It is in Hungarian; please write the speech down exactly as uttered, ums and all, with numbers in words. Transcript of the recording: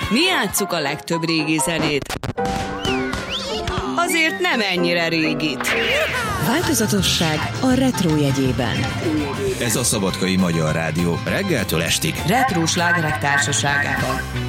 Mi játsszuk a legtöbb régi zenét. Azért nem ennyire régit. Változatosság a retro jegyében. Ez a Szabadkai Magyar Rádió reggeltől estig Retró slágerek társaságában.